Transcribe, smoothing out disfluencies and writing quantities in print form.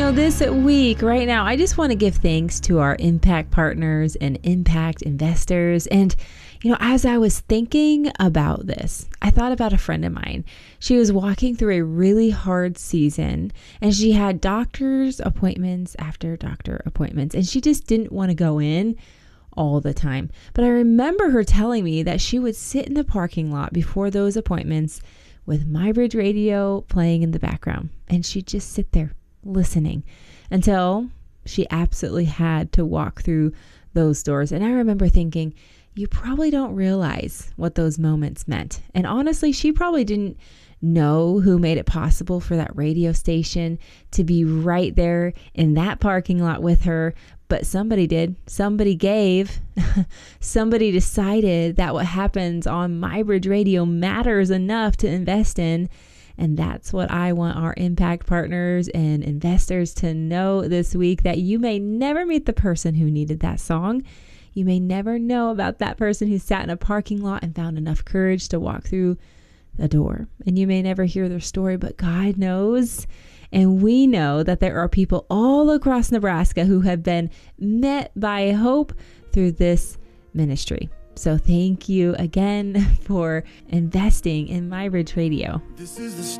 This week, right now, I just want to give thanks to our impact partners and impact investors. And, as I was thinking about this, I thought about a friend of mine. She was walking through a really hard season and she had doctor's appointments after doctor appointments, and she just didn't want to go in all the time. But I remember her telling me that she would sit in the parking lot before those appointments with MyBridge Radio playing in the background, and she'd just sit there listening until she absolutely had to walk through those doors. And I remember thinking, you probably don't realize what those moments meant. And honestly, she probably didn't know who made it possible for that radio station to be right there in that parking lot with her. But somebody did. Somebody gave. Somebody decided that what happens on MyBridge Radio matters enough to invest in. And that's what I want our impact partners and investors to know this week, that you may never meet the person who needed that song. You may never know about that person who sat in a parking lot and found enough courage to walk through the door. And you may never hear their story, but God knows. And we know that there are people all across Nebraska who have been met by hope through this ministry. So thank you again for investing in MyBridge Radio. This is the